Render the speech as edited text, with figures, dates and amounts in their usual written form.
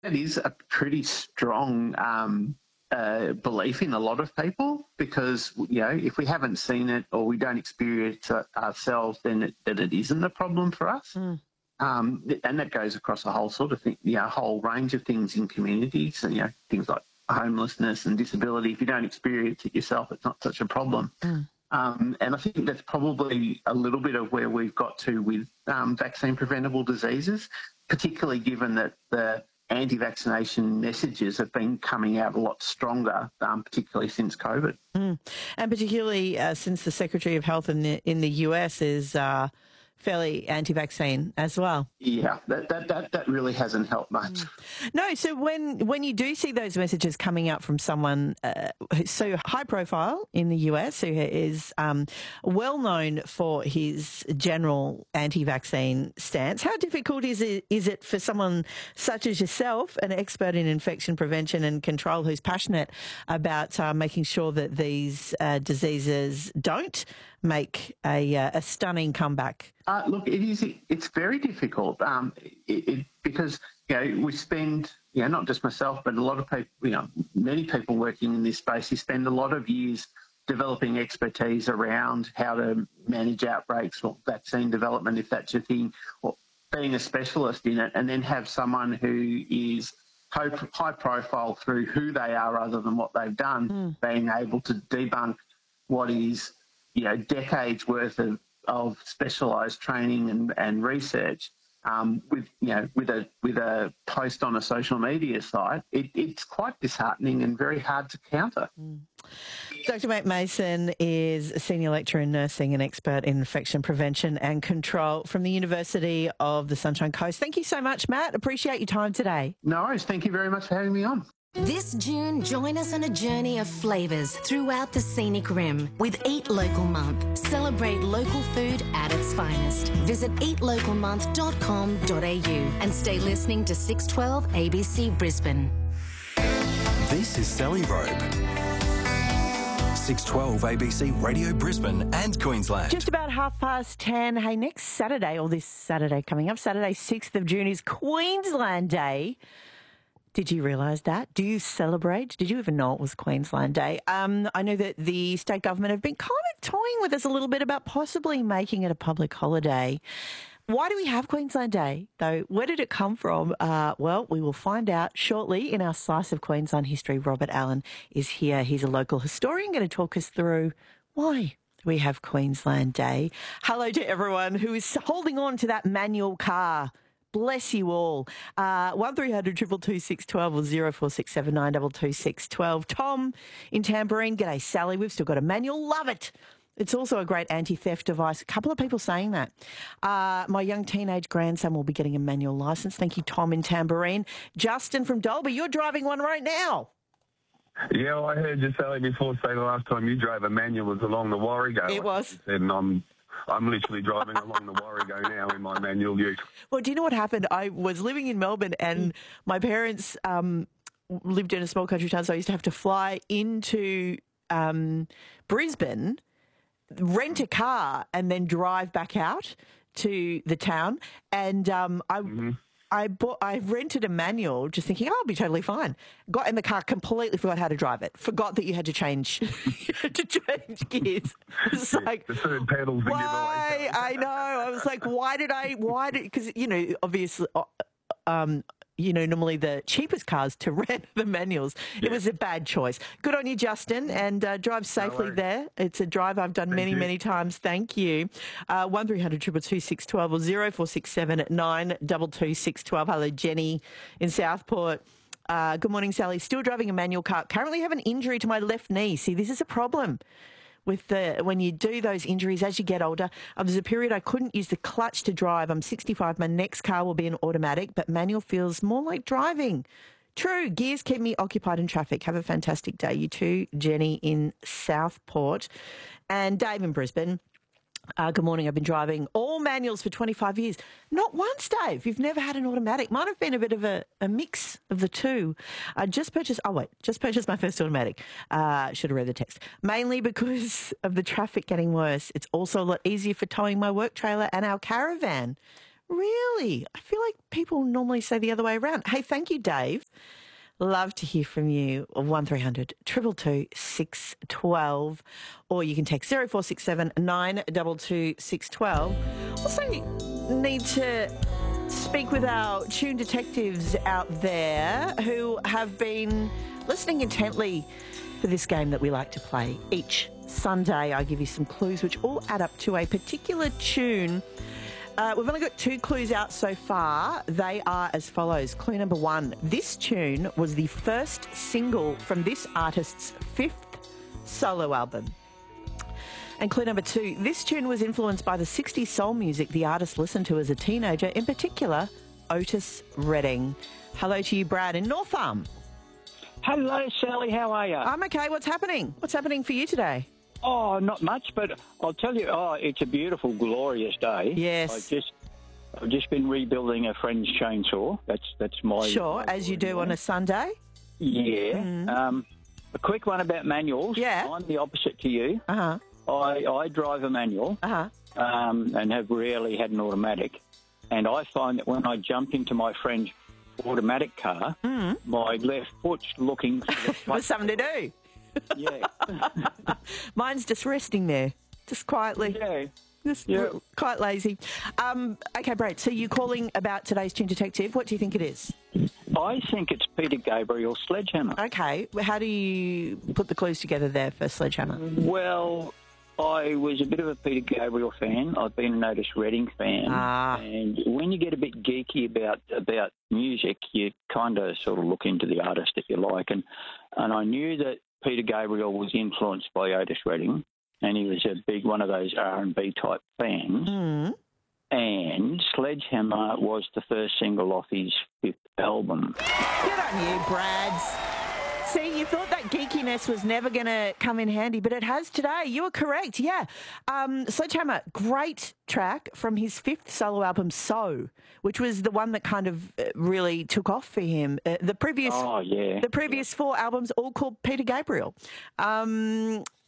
It is a pretty strong belief in a lot of people because, if we haven't seen it or we don't experience it ourselves, then it isn't a problem for us. And that goes across a whole sort of thing, whole range of things in communities, and, things like homelessness and disability. If you don't experience it yourself, it's not such a problem. And I think that's probably a little bit of where we've got to with vaccine preventable diseases, particularly given that the anti-vaccination messages have been coming out a lot stronger, particularly since COVID. And particularly since the Secretary of Health in the US is fairly anti-vaccine as well. Yeah, that really hasn't helped much. No, so when you do see those messages coming out from someone who's so high profile in the US, who is well known for his general anti-vaccine stance, how difficult is it for someone such as yourself, an expert in infection prevention and control, who's passionate about making sure that these diseases don't make a stunning comeback? Look, it's very difficult because, we spend, not just myself, but a lot of people, many people working in this space, you spend a lot of years developing expertise around how to manage outbreaks or vaccine development, if that's your thing, or being a specialist in it, and then have someone who is high profile through who they are rather than what they've done, being able to debunk what is, decades worth of specialised training and research with a post on a social media site. It's quite disheartening and very hard to counter. Dr. Matt Mason is a senior lecturer in nursing and expert in infection prevention and control from the University of the Sunshine Coast. Thank you so much, Matt. Appreciate your time today. No worries. Thank you very much for having me on. This June, join us on a journey of flavours throughout the scenic rim with Eat Local Month. Celebrate local food at its finest. Visit eatlocalmonth.com.au and stay listening to 612 ABC Brisbane. This is Sally Robe. 612 ABC Radio Brisbane and Queensland. Just about 10:30. Hey, next Saturday, or this Saturday coming up, Saturday 6th of June, is Queensland Day. Did you realise that? Do you celebrate? Did you even know it was Queensland Day? I know that the state government have been kind of toying with us a little bit about possibly making it a public holiday. Why do we have Queensland Day, though? Where did it come from? Well, we will find out shortly in our Slice of Queensland history. Robert Allen is here. He's a local historian, going to talk us through why we have Queensland Day. Hello to everyone who is holding on to that manual car. Bless you all. 1300 222 612 or 0467 922 612. Tom in Tamborine. G'day, Sally. We've still got a manual. Love it. It's also a great anti-theft device. A couple of people saying that. My young teenage grandson will be getting a manual licence. Thank you, Tom in Tamborine. Justin from Dalby, you're driving one right now. Yeah, well, I heard you, Sally, before say the last time you drove a manual was along the Warrego. It was. And I'm literally driving along the Warrego now in my manual ute. Well, do you know what happened? I was living in Melbourne and my parents lived in a small country town, so I used to have to fly into Brisbane, rent a car and then drive back out to the town. And I rented a manual just thinking, I'll be totally fine. Got in the car, completely forgot how to drive it. Forgot that you had to change gears. It's like, the third pedals to why? give away. I know. I was like, because, obviously, normally the cheapest cars to rent the manuals. Yeah. It was a bad choice. Good on you, Justin, and drive safely there. It's a drive I've done many times. Thank you. 1300 222 612 or 0467 922 612. Hello, Jenny in Southport. Good morning, Sally. Still driving a manual car. Currently have an injury to my left knee. See, this is a problem. When you do those injuries as you get older. There's a period I couldn't use the clutch to drive. I'm 65. My next car will be an automatic, but manual feels more like driving. True. Gears keep me occupied in traffic. Have a fantastic day. You too, Jenny in Southport. And Dave in Brisbane. Good morning. I've been driving all manuals for 25 years. Not once, Dave. You've never had an automatic. Might have been a bit of a mix of the two. Just purchased my first automatic. Should have read the text. Mainly because of the traffic getting worse. It's also a lot easier for towing my work trailer and our caravan. Really? I feel like people normally say the other way around. Hey, thank you, Dave. Love to hear from you. 1300 222 612, or you can text 0467 922 612. Also need to speak with our tune detectives out there who have been listening intently for this game that we like to play. Each Sunday I give you some clues which all add up to a particular tune. We've only got 2 clues out so far. They are as follows. Clue number 1. This tune was the first single from this artist's 5th solo album. And clue number 2. This tune was influenced by the 60s soul music the artist listened to as a teenager, in particular, Otis Redding. Hello to you, Brad, in Northam. Hello, Sally. How are you? I'm okay. What's happening? What's happening for you today? Oh, not much, but I'll tell you, it's a beautiful, glorious day. Yes. I've just been rebuilding a friend's chainsaw. That's my... Sure, as you do on a Sunday. Yeah. A quick one about manuals. Yeah. I'm the opposite to you. Uh-huh. I drive a manual and have rarely had an automatic. And I find that when I jump into my friend's automatic car, my left foot's looking for the There's something to do. Yeah. Mine's just resting there, just quietly. Yeah. Just quite lazy. Okay, Brad, so you're calling about today's Tune Detective. What do you think it is? I think it's Peter Gabriel, Sledgehammer. Okay. How do you put the clues together there for Sledgehammer? Well, I was a bit of a Peter Gabriel fan. I've been an Otis Redding fan. And when you get a bit geeky about music, you kind of sort of look into the artist, if you like. And I knew that Peter Gabriel was influenced by Otis Redding, and he was a big one of those R&B type fans. And Sledgehammer was the first single off his 5th album. Good on you, Brad. See, you thought that geekiness was never going to come in handy, but it has today. You were correct, yeah. Sledgehammer, great track from his 5th solo album, So, which was the one that kind of really took off for him. The previous 4 albums all called Peter Gabriel.